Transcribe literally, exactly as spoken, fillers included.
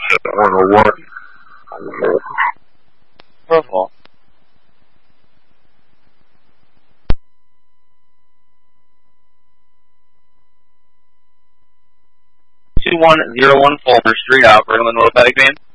one oh one. Profile. two one zero one Fulmer Street out, Berlin Orthopedic Van.